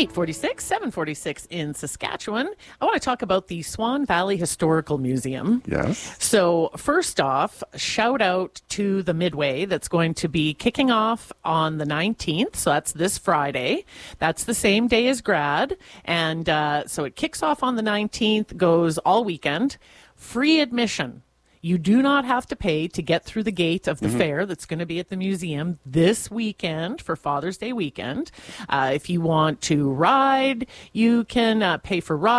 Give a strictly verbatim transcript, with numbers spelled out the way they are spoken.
eight forty-six, seven forty-six in Saskatchewan. I want to talk about the Swan Valley Historical Museum. Yes. So first off, shout out to the Midway that's going to be kicking off on the nineteenth. So that's this Friday. That's the same day as grad. And uh, so it kicks off on the nineteenth, goes all weekend. Free admission. You do not have to pay to get through the gate of the mm-hmm. fair that's going to be at the museum this weekend for Father's Day weekend. Uh, if you want to ride, you can uh, pay for rides.